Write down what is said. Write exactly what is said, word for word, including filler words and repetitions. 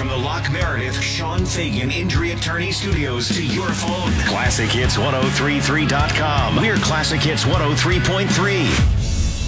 from the Lock Meredith Sean Fagan Injury Attorney Studios to your phone. Classic Hits ten thirty-three dot com. We're Classic Hits one oh three point three.